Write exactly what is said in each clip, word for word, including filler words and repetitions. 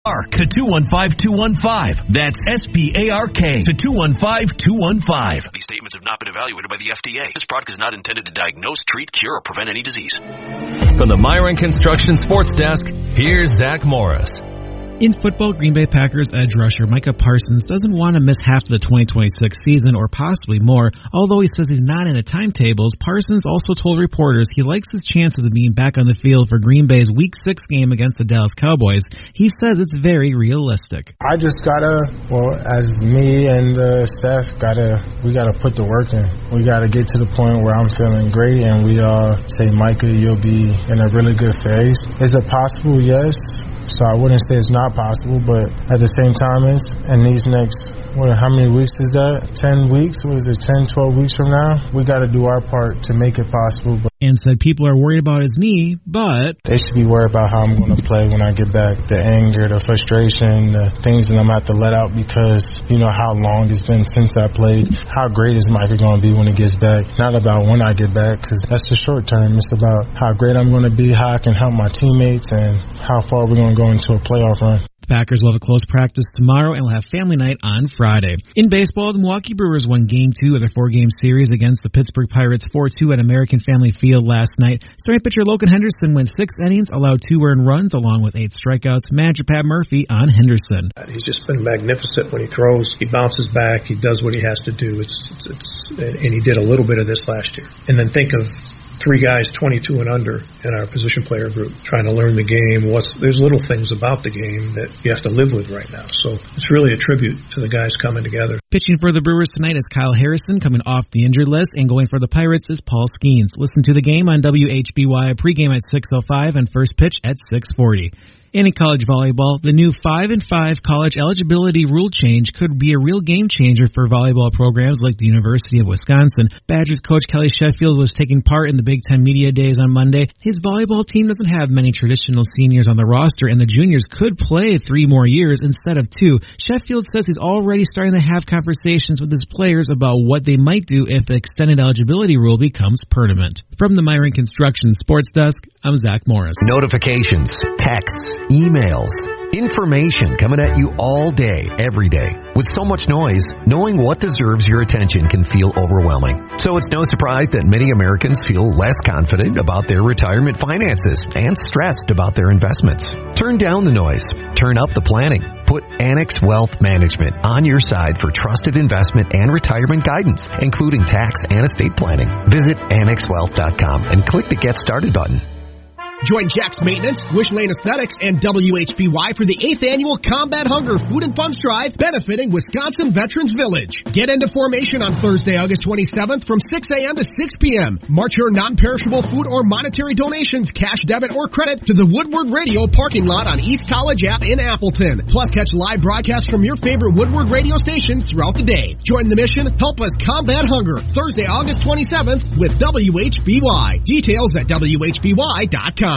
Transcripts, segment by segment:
Spark to two one five two one five. That's S P A R K to two one five two one five. These statements have not been evaluated by the F D A. This product is not intended to diagnose, treat, cure, or prevent any disease. From the Myron Construction Sports Desk, here's Zach Morris. In football, Green Bay Packers edge rusher Micah Parsons doesn't want to miss half of the twenty twenty-six season or possibly more. Although he says he's not into timetables, Parsons also told reporters he likes his chances of being back on the field for Green Bay's Week six game against the Dallas Cowboys. He says it's very realistic. I just gotta, well, as me and the staff, gotta, we gotta put the work in. We gotta get to the point where I'm feeling great and we all say, Micah, you'll be in a really good phase. Is it possible? Yes. So I wouldn't say it's not possible, but at the same time, it's in these next, what, how many weeks is that? ten weeks? What is it, ten, twelve weeks from now? We got to do our part to make it possible. But and said people are worried about his knee, but they should be worried about how I'm going to play when I get back. The anger, the frustration, the things that I'm going to have to let out because, you know, how long it's been since I played. How great is Micah going to be when he gets back? Not about when I get back, because that's the short term. It's about how great I'm going to be, how I can help my teammates, and how far we're going to go into a playoff run. The Packers will have a close practice tomorrow and will have family night on Friday. In baseball, the Milwaukee Brewers won Game two of their four-game series against the Pittsburgh Pirates four two at American Family Field last night. Starting pitcher Logan Henderson went six innings, allowed two earned runs, along with eight strikeouts. Manager Pat Murphy on Henderson. He's just been magnificent when he throws. He bounces back. He does what he has to do. It's, it's, it's and he did a little bit of this last year. And then think of three guys twenty-two and under in our position player group trying to learn the game. What's there's little things about the game that you have to live with right now. So it's really a tribute to the guys coming together. Pitching for the Brewers tonight is Kyle Harrison, coming off the injured list, and going for the Pirates is Paul Skeens. Listen to the game on W H B Y pregame at six oh five and first pitch at six forty. And in college volleyball, the new five and five college eligibility rule change could be a real game changer for volleyball programs like the University of Wisconsin. Badgers coach Kelly Sheffield was taking part in the Big Ten Media Days on Monday. His volleyball team doesn't have many traditional seniors on the roster, and the juniors could play three more years instead of two. Sheffield says he's already starting to have conversations with his players about what they might do if the extended eligibility rule becomes permanent. From the Myron Construction Sports Desk, I'm Zach Morris. Notifications, texts, emails, information coming at you all day, every day. With so much noise, knowing what deserves your attention can feel overwhelming. So it's no surprise that many Americans feel less confident about their retirement finances and stressed about their investments. Turn down the noise. Turn up the planning. Put Annex Wealth Management on your side for trusted investment and retirement guidance, including tax and estate planning. Visit annex wealth dot com and click the Get Started button. Join Jack's Maintenance, Wish Lane Aesthetics, and W H B Y for the eighth Annual Combat Hunger Food and Funds Drive benefiting Wisconsin Veterans Village. Get into formation on Thursday, August twenty-seventh from six a.m. to six p.m. March your non-perishable food or monetary donations, cash, debit, or credit to the Woodward Radio parking lot on East College Ave in Appleton. Plus, catch live broadcasts from your favorite Woodward radio station throughout the day. Join the mission. Help us combat hunger. Thursday, August twenty-seventh with W H B Y. Details at W H B Y dot com.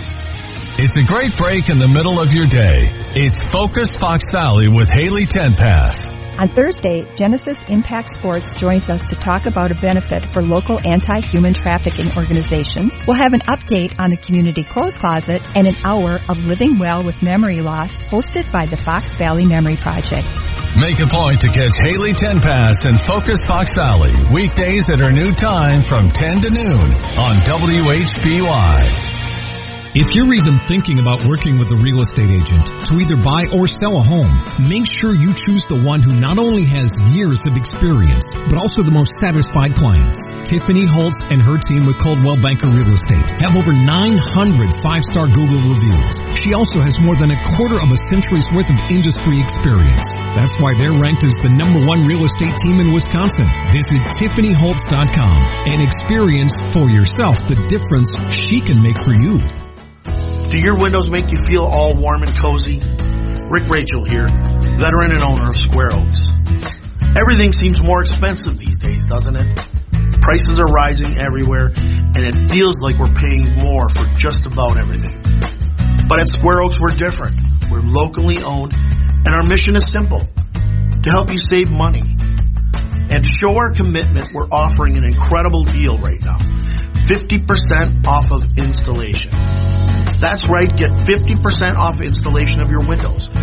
It's a great break in the middle of your day. It's Focus Fox Valley with Haley Tenpass. On Thursday, Genesis Impact Sports joins us to talk about a benefit for local anti-human trafficking organizations. We'll have an update on the Community Clothes Closet and an hour of Living Well with Memory Loss hosted by the Fox Valley Memory Project. Make a point to catch Haley Tenpass and Focus Fox Valley weekdays at her new time from ten to noon on W H B Y. If you're even thinking about working with a real estate agent to either buy or sell a home, make sure you choose the one who not only has years of experience, but also the most satisfied clients. Tiffany Holtz and her team with Coldwell Banker Real Estate have over nine hundred five-star Google reviews. She also has more than a quarter of a century's worth of industry experience. That's why they're ranked as the number one real estate team in Wisconsin. Visit Tiffany Holtz dot com and experience for yourself the difference she can make for you. Do your windows make you feel all warm and cozy? Rick Rachel here, veteran and owner of Square Oaks. Everything seems more expensive these days, doesn't it? Prices are rising everywhere, and it feels like we're paying more for just about everything. But at Square Oaks, we're different. We're locally owned, and our mission is simple: to help you save money. And to show our commitment, we're offering an incredible deal right now. fifty percent off of installation. That's right, get fifty percent off installation of your windows.